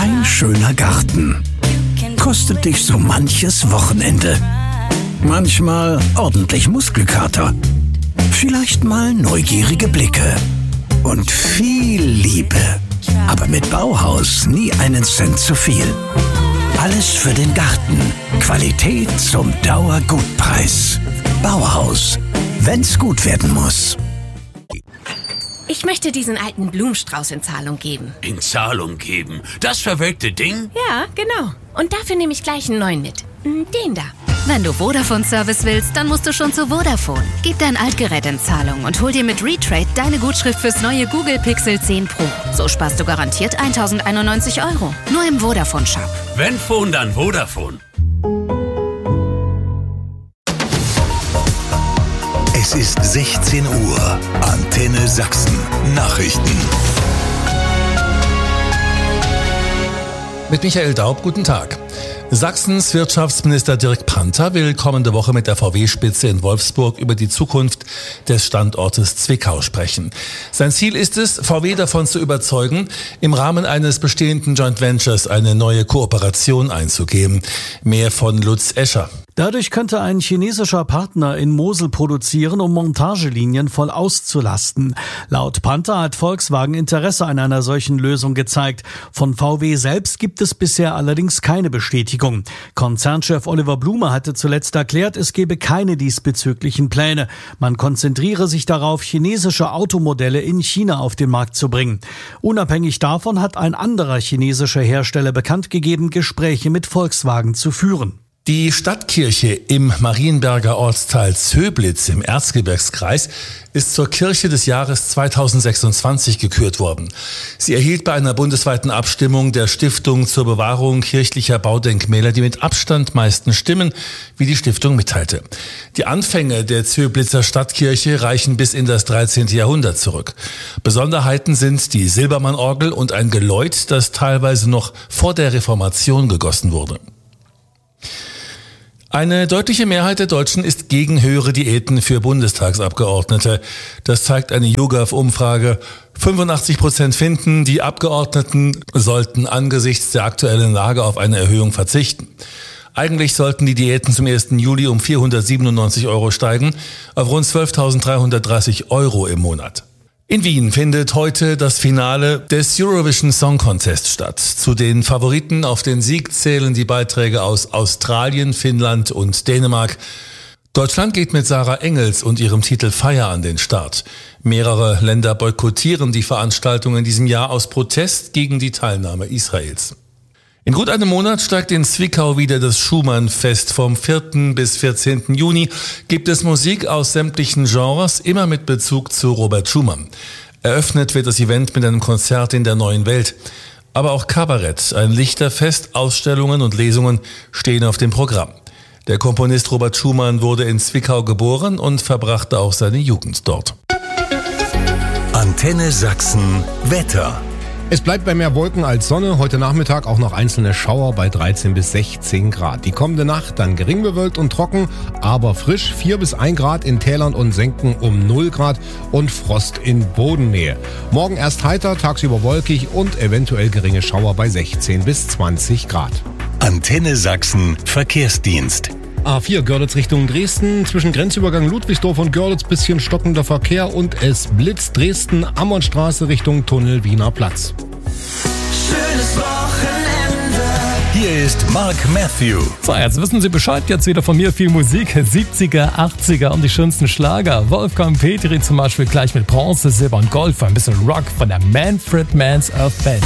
Dein schöner Garten kostet dich so manches Wochenende. Manchmal ordentlich Muskelkater. Vielleicht mal neugierige Blicke. Und viel Liebe. Aber mit Bauhaus nie einen Cent zu viel. Alles für den Garten. Qualität zum Dauergutpreis. Bauhaus. Wenn's gut werden muss. Ich möchte diesen alten Blumenstrauß in Zahlung geben. In Zahlung geben? Das verwelkte Ding? Ja, genau. Und dafür nehme ich gleich einen neuen mit. Den da. Wenn du Vodafone-Service willst, dann musst du schon zu Vodafone. Gib dein Altgerät in Zahlung und hol dir mit Retrade deine Gutschrift fürs neue Google Pixel 10 Pro. So sparst du garantiert 1.091 €. Nur im Vodafone-Shop. Wenn Phone, dann Vodafone. Es ist 16 Uhr. Antenne Sachsen. Nachrichten. Mit Michael Daub, guten Tag. Sachsens Wirtschaftsminister Dirk Panther will kommende Woche mit der VW-Spitze in Wolfsburg über die Zukunft des Standortes Zwickau sprechen. Sein Ziel ist es, VW davon zu überzeugen, im Rahmen eines bestehenden Joint Ventures eine neue Kooperation einzugehen. Mehr von Lutz Escher. Dadurch könnte ein chinesischer Partner in Mosel produzieren, um Montagelinien voll auszulasten. Laut Panther hat Volkswagen Interesse an einer solchen Lösung gezeigt. Von VW selbst gibt es bisher allerdings keine Bestätigung. Konzernchef Oliver Blume hatte zuletzt erklärt, es gebe keine diesbezüglichen Pläne. Man konzentriere sich darauf, chinesische Automodelle in China auf den Markt zu bringen. Unabhängig davon hat ein anderer chinesischer Hersteller bekannt gegeben, Gespräche mit Volkswagen zu führen. Die Stadtkirche im Marienberger Ortsteil Zöblitz im Erzgebirgskreis ist zur Kirche des Jahres 2026 gekürt worden. Sie erhielt bei einer bundesweiten Abstimmung der Stiftung zur Bewahrung kirchlicher Baudenkmäler die mit Abstand meisten Stimmen, wie die Stiftung mitteilte. Die Anfänge der Zöblitzer Stadtkirche reichen bis in das 13. Jahrhundert zurück. Besonderheiten sind die Silbermann-Orgel und ein Geläut, das teilweise noch vor der Reformation gegossen wurde. Eine deutliche Mehrheit der Deutschen ist gegen höhere Diäten für Bundestagsabgeordnete. Das zeigt eine YouGov-Umfrage. 85% finden, die Abgeordneten sollten angesichts der aktuellen Lage auf eine Erhöhung verzichten. Eigentlich sollten die Diäten zum 1. Juli um 497 € steigen, auf rund 12.330 € im Monat. In Wien findet heute das Finale des Eurovision Song Contest statt. Zu den Favoriten auf den Sieg zählen die Beiträge aus Australien, Finnland und Dänemark. Deutschland geht mit Sarah Engels und ihrem Titel Fire an den Start. Mehrere Länder boykottieren die Veranstaltung in diesem Jahr aus Protest gegen die Teilnahme Israels. In gut einem Monat steigt in Zwickau wieder das Schumann-Fest. Vom 4. bis 14. Juni gibt es Musik aus sämtlichen Genres, immer mit Bezug zu Robert Schumann. Eröffnet wird das Event mit einem Konzert in der Neuen Welt. Aber auch Kabarett, ein Lichterfest, Ausstellungen und Lesungen stehen auf dem Programm. Der Komponist Robert Schumann wurde in Zwickau geboren und verbrachte auch seine Jugend dort. Antenne Sachsen Wetter. Es bleibt bei mehr Wolken als Sonne. Heute Nachmittag auch noch einzelne Schauer bei 13 bis 16 Grad. Die kommende Nacht dann gering bewölkt und trocken, aber frisch. 4 bis 1 Grad in Tälern und Senken um 0 Grad und Frost in Bodennähe. Morgen erst heiter, tagsüber wolkig und eventuell geringe Schauer bei 16 bis 20 Grad. Antenne Sachsen Verkehrsdienst. A4 Görlitz Richtung Dresden, zwischen Grenzübergang Ludwigsdorf und Görlitz bisschen stockender Verkehr und es blitzt Dresden, Ammernstraße Richtung Tunnel Wiener Platz. Schönes Wochenende. Hier ist Mark Matthew. So, jetzt wissen Sie Bescheid, jetzt wieder von mir viel Musik, 70er, 80er und die schönsten Schlager. Wolfgang Petri zum Beispiel gleich mit Bronze, Silber und Gold für ein bisschen Rock von der Manfred Mann's Earth Band.